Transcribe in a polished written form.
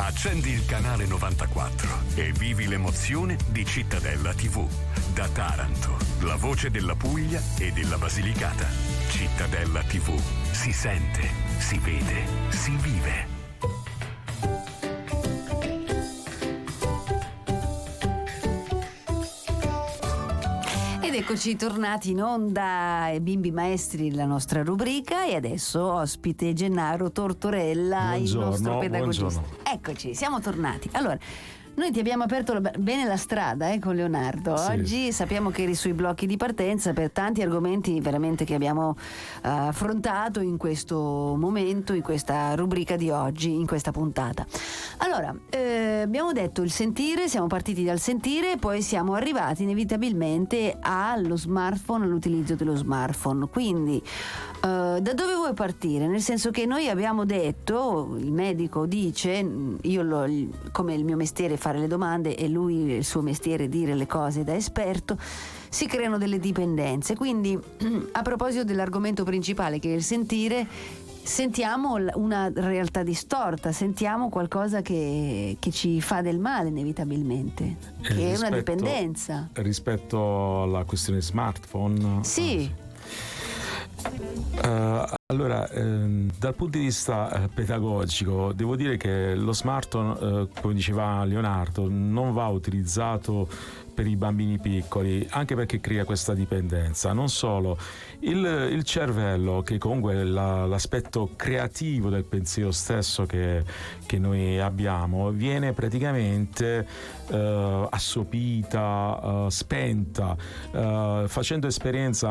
Accendi il canale 94 e vivi l'emozione di Cittadella TV. Da Taranto, la voce della Puglia e della Basilicata. Cittadella TV. Si sente, si vede, si vive. Ed eccoci tornati in onda, Bimbi Maestri, la nostra rubrica, e adesso ospite Gennaro Tortorella, il nostro pedagogista. Buongiorno. Eccoci, siamo tornati. Allora, noi ti abbiamo aperto bene la strada con Leonardo. Sì. Oggi sappiamo che eri sui blocchi di partenza per tanti argomenti veramente che abbiamo affrontato in questo momento, in questa rubrica di oggi, in questa puntata. Allora, abbiamo detto il sentire, siamo partiti dal sentire, poi siamo arrivati inevitabilmente allo smartphone, all'utilizzo dello smartphone. Quindi da dove vuoi partire? Nel senso che noi abbiamo detto, il medico dice, come il mio mestiere fare le domande e lui il suo mestiere dire le cose da esperto, si creano delle dipendenze. Quindi a proposito dell'argomento principale che è il sentire, sentiamo una realtà distorta, sentiamo qualcosa che ci fa del male inevitabilmente, che è una dipendenza. Rispetto alla questione smartphone? Sì. Allora, dal punto di vista pedagogico, devo dire che lo smartphone, come diceva Leonardo, non va utilizzato per i bambini piccoli, anche perché crea questa dipendenza. Non solo, il cervello, che comunque è l'aspetto creativo del pensiero stesso che noi abbiamo, viene praticamente assopita, spenta, facendo esperienza